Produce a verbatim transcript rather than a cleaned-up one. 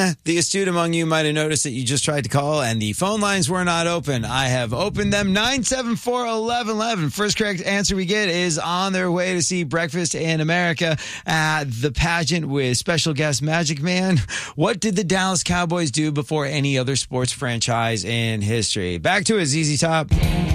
Eh, the astute among you might have noticed that you just tried to call and the phone lines were not open. I have opened them. nine seven four, eleven eleven. First correct answer we get is on their way to see Breakfast in America at the pageant with special guest Magic Man. What did the Dallas Cowboys do before any other sports franchise in history? Back to it, Z Z Top.